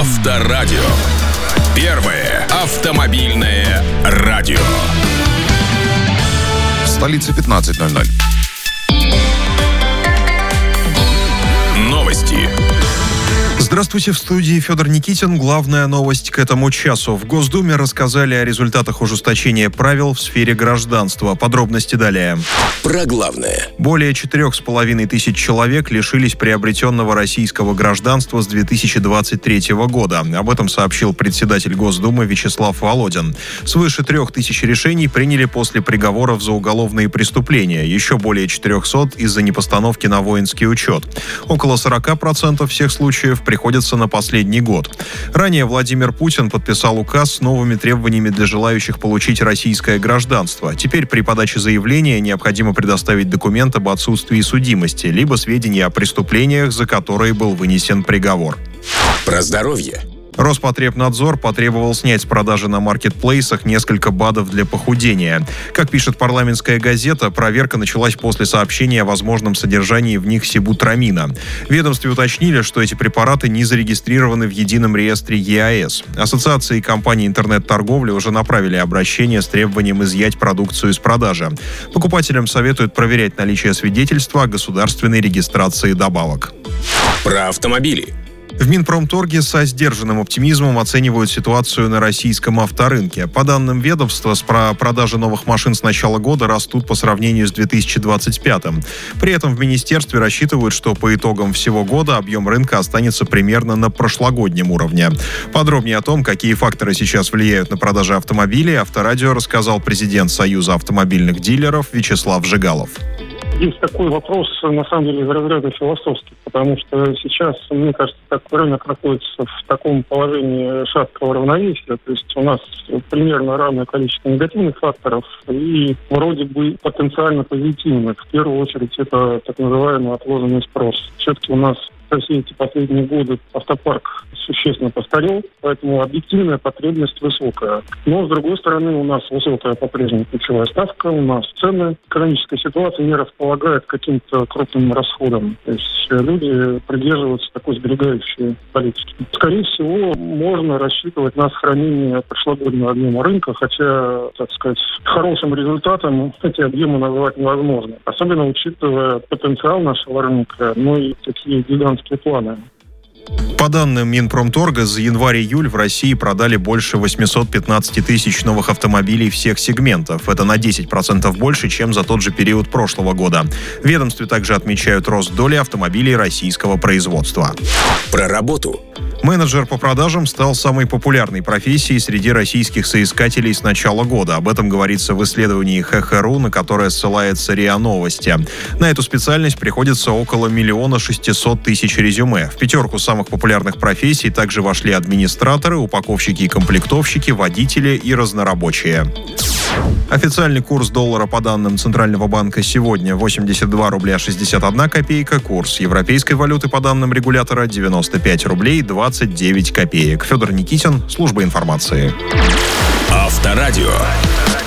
Авторадио. Первое автомобильное радио. В столице 15:00. Новости. Здравствуйте, в студии Федор Никитин. Главная новость к этому часу. В Госдуме рассказали о результатах ужесточения правил в сфере гражданства. Подробности далее. Про главное. Более 4,5 тысяч человек лишились приобретенного российского гражданства с 2023 года. Об этом сообщил председатель Госдумы Вячеслав Володин. Свыше 3000 решений приняли после приговоров за уголовные преступления. Еще более 400 из-за непостановки на воинский учет. Около 40% всех случаев приходится на последний год. Ранее Владимир Путин подписал указ с новыми требованиями для желающих получить российское гражданство. Теперь при подаче заявления необходимо предоставить документ об отсутствии судимости, либо сведения о преступлениях, за которые был вынесен приговор. Про здоровье. Роспотребнадзор потребовал снять с продажи на маркетплейсах несколько БАДов для похудения. Как пишет парламентская газета, проверка началась после сообщения о возможном содержании в них сибутрамина. В ведомстве уточнили, что эти препараты не зарегистрированы в едином реестре ЕАЭС. Ассоциации компаний интернет-торговли уже направили обращение с требованием изъять продукцию из продажи. Покупателям советуют проверять наличие свидетельства о государственной регистрации добавок. Про автомобили. В Минпромторге со сдержанным оптимизмом оценивают ситуацию на российском авторынке. По данным ведомства, продажи новых машин с начала года растут по сравнению с 2025-м. При этом в министерстве рассчитывают, что по итогам всего года объем рынка останется примерно на прошлогоднем уровне. Подробнее о том, какие факторы сейчас влияют на продажи автомобилей, Авторадио рассказал президент Союза автомобильных дилеров Вячеслав Жигалов. Есть такой вопрос, на самом деле, из разряда философский, потому что сейчас, мне кажется, рынок находится в таком положении шаткого равновесия. То есть у нас примерно равное количество негативных факторов и вроде бы потенциально позитивных. В первую очередь это так называемый отложенный спрос. Все-таки у нас за все эти последние годы автопарк существенно постарел, поэтому объективная потребность высокая. Но, с другой стороны, у нас высокая по-прежнему ключевая ставка, у нас цены, экономическая ситуация не располагает к каким-то крупным расходам. То есть люди придерживаются такой сберегающей политики. Скорее всего, можно рассчитывать на сохранение прошлогоднего объема рынка, хотя, так сказать, хорошим результатом эти объемы назвать невозможно. Особенно учитывая потенциал нашего рынка, но и такие гигантские планы. По данным Минпромторга, за январь-июль в России продали больше 815 тысяч новых автомобилей всех сегментов. Это на 10% больше, чем за тот же период прошлого года. В ведомстве также отмечают рост доли автомобилей российского производства. Про работу. Менеджер по продажам стал самой популярной профессией среди российских соискателей с начала года. Об этом говорится в исследовании ХХРУ, на которое ссылается РИА Новости. На эту специальность приходится около 1 600 000 резюме. В пятерку самых популярных профессий также вошли администраторы, упаковщики и комплектовщики, водители и разнорабочие. Официальный курс доллара по данным Центрального банка сегодня 82 рубля 61 копейка. Курс европейской валюты по данным регулятора 95 рублей 29 копеек. Федор Никитин, служба информации. Авторадио.